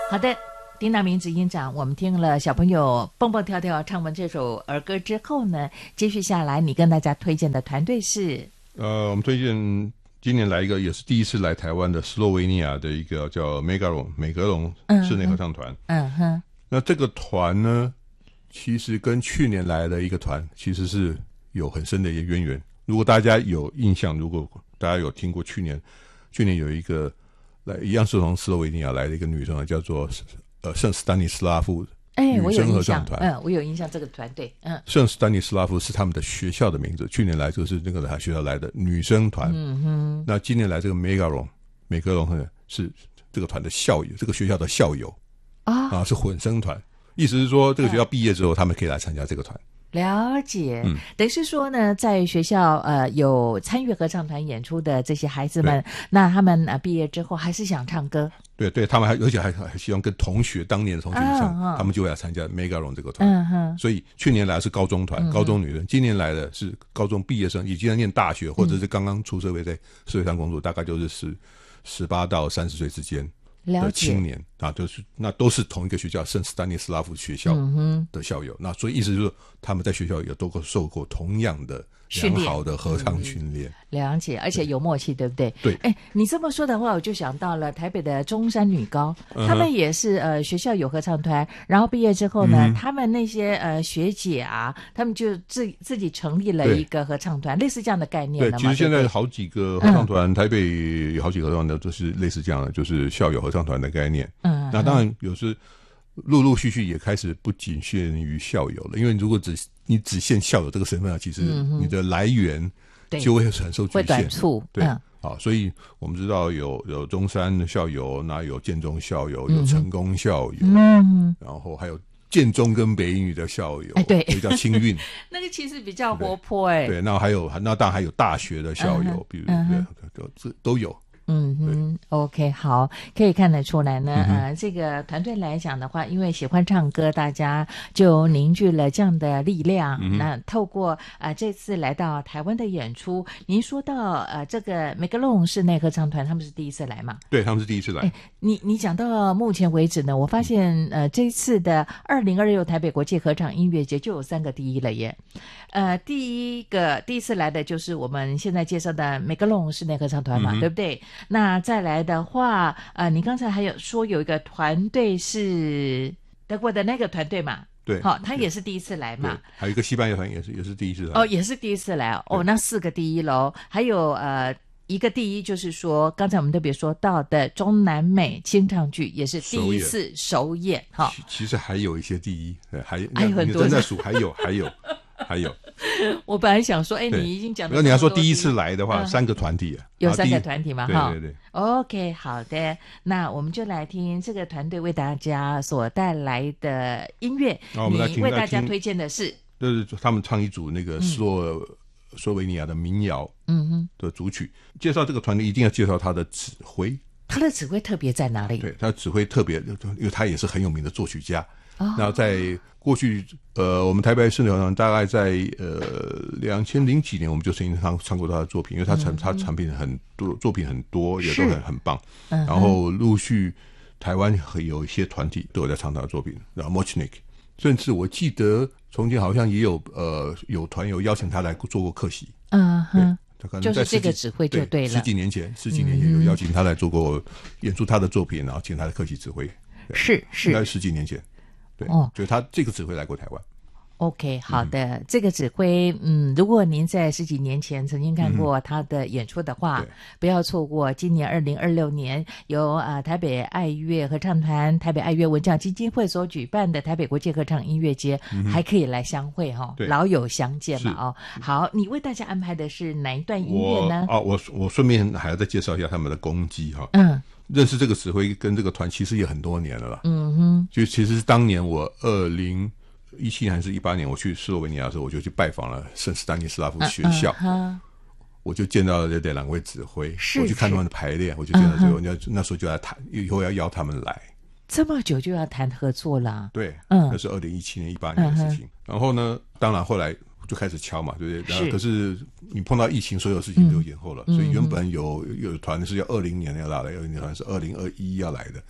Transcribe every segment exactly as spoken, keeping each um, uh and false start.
好的，丁大明执行长，我们听了小朋友蹦蹦跳跳唱完这首儿歌之后呢，接续下来你跟大家推荐的团队是？ 呃，我们推荐今年来一个也是第一次来台湾的斯洛维尼亚的一个叫 Megalon 美格隆室内合唱团。 嗯哼，嗯那这个团呢，其实跟去年来的一个团其实是有很深的一个渊源。如果大家有印象，如果大家有听过去年，去年有一个来一样是从斯洛维尼亚来的一个女生，叫做呃圣斯丹尼斯拉夫女生合唱团。 嗯，我有印象这个团队。嗯， 圣斯丹尼斯拉夫是他们的学校的名字，去年来就是那个他学校来的女生团。嗯哼，那今年来这个 Megalon 美格隆是这个团的校友，这个学校的校友啊，啊是混声团，意思是说这个学校毕业之后，他们可以来参加这个团。 了解，嗯，等于是说呢，在学校呃有参与合唱团演出的这些孩子们，那他们呃毕业之后还是想唱歌， 对对，他们还而且还还希望跟同学当年的同学一唱，哦哦，他们就会来参加 Megalon 这个团。嗯哼，所以去年来的是高中团，嗯，高中女生，今年来的是高中毕业生，已经在念大学或者是刚刚出社会在社会上工作，大概就是十十八到三十岁之间的青年啊，就是那都是同一个学校圣斯丹尼斯拉夫学校的校友，嗯，那所以意思就是他们在学校也都受过同样的良好的合唱训练， 嗯，了解，而且有默契，对不对？ 对。 哎，你这么说的话，我就想到了台北的中山女高，嗯，他们也是呃学校有合唱团，然后毕业之后呢，嗯，他们那些呃学姐啊，他们就自自己成立了一个合唱团，类似这样的概念了嘛。 对，其实现在好几个合唱团，嗯，台北有好几个合唱团都是类似这样的，就是校友合唱团的概念。嗯，那当然有时陆陆续续也开始不仅限于校友了，因为如果只你只限校友这个身份啊，其实你的来源就会很受局限， 会短促。 对，嗯，好，所以我们知道有有中山的校友，那有建中校友，有成功校友，嗯，然后还有建中跟北一女的校友， 哎，对， 也叫清运， 那个其实比较活泼，哎， 对，那还有那当然还有大学的校友，嗯，比如嗯这都有。 嗯哼 ，OK， 好，可以看得出来呢，嗯，呃，这个团队来讲的话，因为喜欢唱歌，大家就凝聚了这样的力量。嗯，那透过呃这次来到台湾的演出，您说到呃这个梅格隆室内合唱团，他们是第一次来嘛？ 对，他们是第一次来。 你你讲到目前为止呢，我发现呃这一次的二零二六台北国际合唱音乐节就有三个第一了耶。呃，第一个第一次来的就是我们现在介绍的梅格隆室内合唱团嘛，嗯，对不对？那再来的话，呃，你刚才还有说有一个团队是德国的那个团队嘛？ 对， 好，他也是第一次来嘛。 还有一个西班牙团也是也是第一次来。 哦，也是第一次来哦，那四个第一喽。还有呃一个第一就是说，刚才我们特别说到的中南美清唱剧也是第一次首演哈。 其实还有一些第一，还还有很多正在数，还有还有。还有， 我本来想说，哎，你已经讲到， 如果你要说第一次来的话，嗯，三个团体，啊， 有三个团体嘛， 哈，对对对。 OK， 好的，那我们就来听这个团队为大家所带来的音乐。 哦，我们来听， 你为大家推荐的是， 就是他们唱一组那个斯洛、嗯、斯洛维尼亚的民谣，嗯哼的组曲。介绍这个团队一定要介绍他的指挥， 他的指挥特别在哪里？ 对，他的指挥特别，因为他也是很有名的作曲家。哦，那在过去，呃，我们台北室内合唱大概在呃两千零几年，我们就曾经唱唱过他的作品，因为他产、嗯、他产品很多，作品很多，也都很很棒。嗯，然后陆续台湾有一些团体都有在唱他的作品，然后 Mochnik， 甚至我记得从前好像也有呃有团友邀请他来做过客席。嗯哼。 就是这个指挥就对了。 十几年前，十几年前有邀请他来做过演出他的作品，然后请他的客席指挥。 是是， 应该是十几年前。对，哦，就是他这个指挥来过台湾。 OK， 好的，嗯，这个指挥，嗯，如果您在十几年前曾经看过他的演出的话，嗯，不要错过今年二零二六年由啊、呃、台北爱乐合唱团、台北爱乐文教基金会所举办的台北国际合唱音乐节，嗯，还可以来相会哈，哦，老友相见嘛哦。好，你为大家安排的是哪一段音乐呢？ 啊，我我顺便还要再介绍一下他们的功绩哈。嗯。认识这个指挥跟这个团其实也很多年了啦。嗯哼，就其实是当年我二零一七年还是一八年我去斯洛维尼亚的时候，我就去拜访了圣斯丹尼斯拉夫学校，嗯嗯，我就见到了这两位指挥，我去看他们的排练，我就见到最后，嗯，那时候就要谈，以后要邀他们来。 这么久就要谈合作了？ 对，嗯，那是二零一七年、一八年的事情，嗯。然后呢，当然后来就开始敲嘛，对不对？然后可是你碰到疫情，所有事情都延后了，嗯，所以原本有有团是要二零年要来的，有一团是二零二一要来的，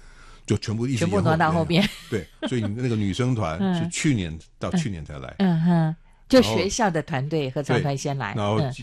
就全部一直全部挪到后边。 对，所以那个女生团是去年到去年才来。 嗯哼，就学校的团队合唱团先来， 然后